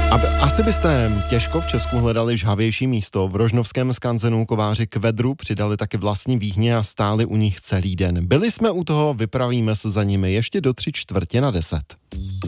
Asi byste těžko v Česku hledali žhavější místo. V rožnovském skanzenu kováři k vedru přidali taky vlastní víhně a stáli u nich celý den. Byli jsme u toho, vypravíme se za nimi ještě do 9:45.